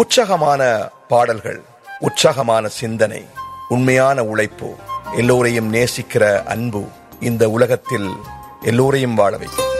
உற்சாகமான பாடல்கள், உற்சாகமான சிந்தனை, உண்மையான உழைப்பு, எல்லோரையும் நேசிக்கிற அன்பு இந்த உலகத்தில் எல்லோரையும் வாழ வைக்கும்.